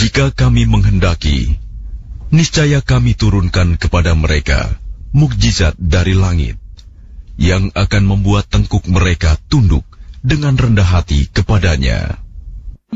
Jika kami menghendaki, niscaya kami turunkan kepada mereka mukjizat dari langit yang akan membuat tengkuk mereka tunduk dengan rendah hati kepadanya.